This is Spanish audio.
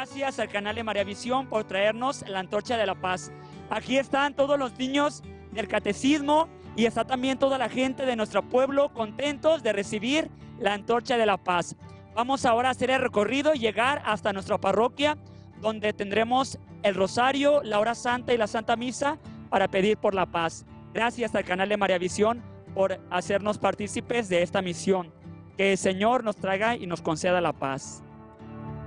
gracias al canal de María Visión por traernos la antorcha de la paz. Aquí están todos los niños del catecismo y está también toda la gente de nuestro pueblo contentos de recibir la antorcha de la paz. Vamos ahora a hacer el recorrido y llegar hasta nuestra parroquia, donde tendremos el rosario, la hora santa y la santa misa para pedir por la paz. Gracias al canal de María Visión por hacernos partícipes de esta misión. Que el Señor nos traiga y nos conceda la paz.